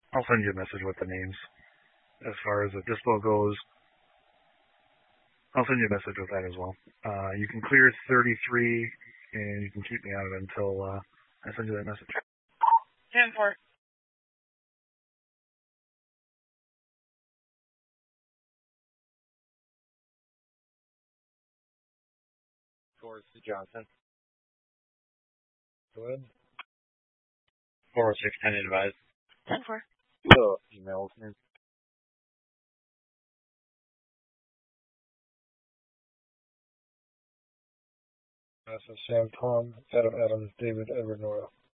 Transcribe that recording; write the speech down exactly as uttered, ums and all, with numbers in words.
I'll send you a message with the names. As far as the dispo goes, I'll send you a message with that as well. Uh, you can clear thirty-three, and you can keep me on it until uh, I send you that message. ten four. Towards Johnson. Go ahead. four oh six, ten advised. ten four. Oh, emails me. That's Sam, Tom, Adam, Adams, David, Edward, Nora.